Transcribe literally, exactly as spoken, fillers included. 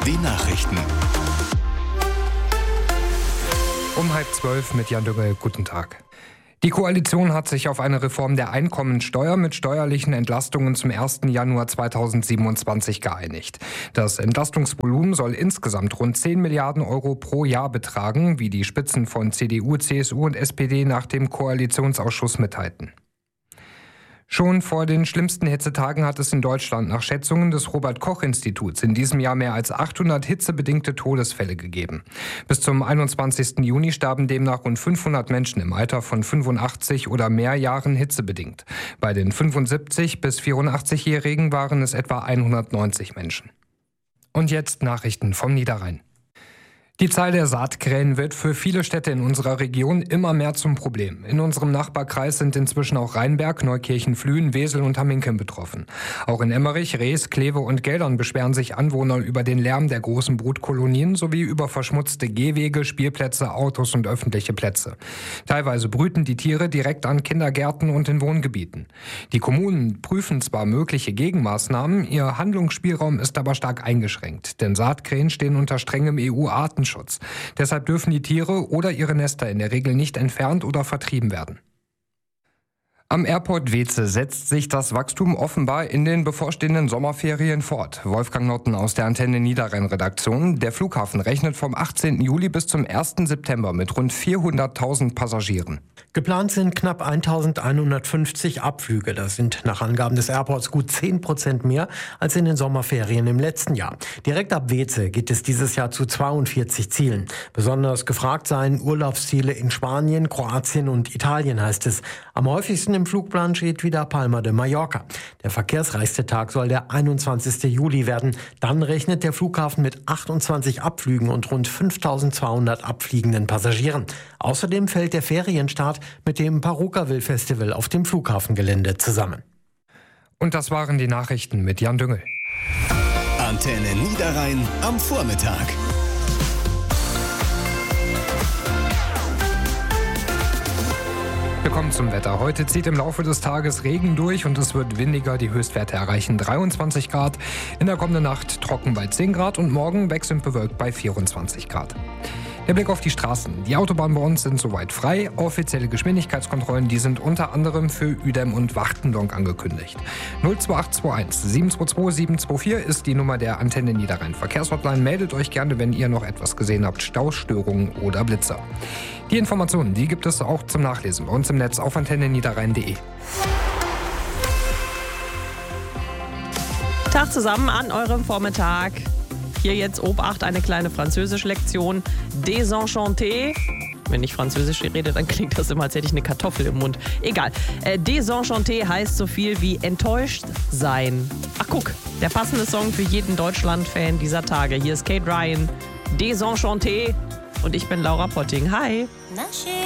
Die Nachrichten. Um halb zwölf mit Jan Düngel. Guten Tag. Die Koalition hat sich auf eine Reform der Einkommensteuer mit steuerlichen Entlastungen zum ersten Januar zweitausendsiebenundzwanzig geeinigt. Das Entlastungsvolumen soll insgesamt rund zehn Milliarden Euro pro Jahr betragen, wie die Spitzen von C D U, C S U und S P D nach dem Koalitionsausschuss mitteilten. Schon vor den schlimmsten Hitzetagen hat es in Deutschland nach Schätzungen des Robert-Koch-Instituts in diesem Jahr mehr als achthundert hitzebedingte Todesfälle gegeben. Bis zum einundzwanzigsten Juni starben demnach rund fünfhundert Menschen im Alter von fünfundachtzig oder mehr Jahren hitzebedingt. Bei den fünfundsiebzig- bis vierundachtzig-Jährigen waren es etwa hundertneunzig Menschen. Und jetzt Nachrichten vom Niederrhein. Die Zahl der Saatkrähen wird für viele Städte in unserer Region immer mehr zum Problem. In unserem Nachbarkreis sind inzwischen auch Rheinberg, Neukirchen, Flühen, Wesel und Hamminkeln betroffen. Auch in Emmerich, Rees, Kleve und Geldern beschweren sich Anwohner über den Lärm der großen Brutkolonien sowie über verschmutzte Gehwege, Spielplätze, Autos und öffentliche Plätze. Teilweise brüten die Tiere direkt an Kindergärten und in Wohngebieten. Die Kommunen prüfen zwar mögliche Gegenmaßnahmen, ihr Handlungsspielraum ist aber stark eingeschränkt, denn Saatkrähen stehen unter strengem E U-Artenschutz. Deshalb dürfen die Tiere oder ihre Nester in der Regel nicht entfernt oder vertrieben werden. Am Airport Weeze setzt sich das Wachstum offenbar in den bevorstehenden Sommerferien fort. Wolfgang Notten aus der Antenne Niederrhein-Redaktion. Der Flughafen rechnet vom achtzehnten Juli bis zum ersten September mit rund vierhunderttausend Passagieren. Geplant sind knapp eintausendeinhundertfünfzig Abflüge. Das sind nach Angaben des Airports gut zehn Prozent mehr als in den Sommerferien im letzten Jahr. Direkt ab Weeze geht es dieses Jahr zu zweiundvierzig Zielen. Besonders gefragt seien Urlaubsziele in Spanien, Kroatien und Italien, heißt es. Am häufigsten im Flugplan steht wieder Palma de Mallorca. Der verkehrsreichste Tag soll der einundzwanzigsten Juli werden. Dann rechnet der Flughafen mit achtundzwanzig Abflügen und rund fünftausendzweihundert abfliegenden Passagieren. Außerdem fällt der Ferienstart mit dem Parukaville Festival auf dem Flughafengelände zusammen. Und das waren die Nachrichten mit Jan Düngel. Antenne Niederrhein am Vormittag. Wir kommen zum Wetter. Heute zieht im Laufe des Tages Regen durch und es wird windiger. Die Höchstwerte erreichen dreiundzwanzig Grad. In der kommenden Nacht trocken bei zehn Grad und morgen wechselnd bewölkt bei vierundzwanzig Grad. Der Blick auf die Straßen. Die Autobahnen bei uns sind soweit frei. Offizielle Geschwindigkeitskontrollen, die sind unter anderem für Uedem und Wachtendonk angekündigt. null zwei acht zwei eins sieben zwei zwei sieben zwei vier ist die Nummer der Antenne Niederrhein Verkehrshotline. Meldet euch gerne, wenn ihr noch etwas gesehen habt, Staustörungen oder Blitzer. Die Informationen, die gibt es auch zum Nachlesen bei uns im Netz auf antenne niederrhein punkt de. Tag zusammen an eurem Vormittag. Hier jetzt Obacht, eine kleine Französisch-Lektion. Désenchanté. Wenn ich Französisch rede, dann klingt das immer, als hätte ich eine Kartoffel im Mund. Egal. Äh, Désenchanté heißt so viel wie enttäuscht sein. Ach guck, der passende Song für jeden Deutschland-Fan dieser Tage. Hier ist Kate Ryan. Désenchanté. Und ich bin Laura Potting. Hi.